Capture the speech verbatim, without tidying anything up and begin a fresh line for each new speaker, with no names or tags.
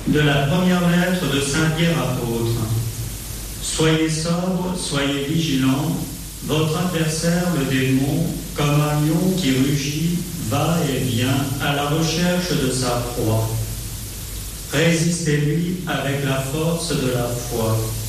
De la première lettre de Saint Pierre apôtre. Soyez sobres, soyez vigilants. Votre adversaire, le démon, comme un lion qui rugit, va et vient à la recherche de sa proie. Résistez-lui avec la force de la foi.